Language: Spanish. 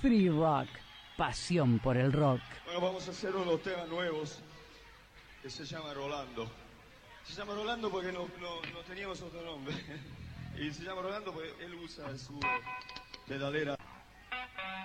Free Rock, pasión por el rock. Bueno, vamos a hacer unos temas nuevos que se llama Rolando. Se llama Rolando porque no teníamos otro nombre. Y se llama Rolando porque él usa su pedalera.